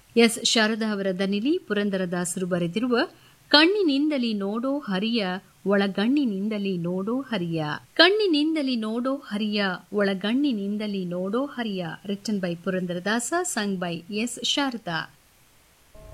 S Sharada ಅವರ ದನಿಲಿ ಪುರಂದರದಾಸರು ಬರೆದಿರುವ ಕಣ್ಣಿನಿಂದಲಿ ನೋಡೋ ಹರಿಯ ಒಳಗಣ್ಣಿನಿಂದಲಿ ನೋಡೋ ಹರಿಯ, ಕಣ್ಣಿನಿಂದಲಿ ನೋಡೋ ಹರಿಯ ಒಳಗಣ್ಣಿನಿಂದಲಿ ನೋಡೋ ಹರಿಯ, written by Purandaradasa, sung by S Sharada.